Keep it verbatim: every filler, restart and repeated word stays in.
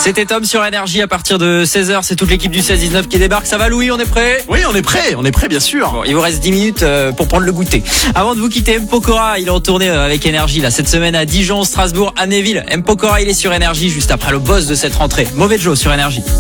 C'était Tom sur Énergie à partir de seize heures. C'est toute l'équipe du seize dix-neuf qui débarque. Ça va Louis, on est prêt? Oui, on est prêt, on est prêt bien sûr. Bon, il vous reste dix minutes euh, pour prendre le goûter. Avant de vous quitter, M. Pokora, il est en tournée euh, avec Énergie là cette semaine à Dijon, Strasbourg, Amnéville. M. Pokora, il est sur Énergie juste après le boss de cette rentrée. Mauvais Joe sur Énergie.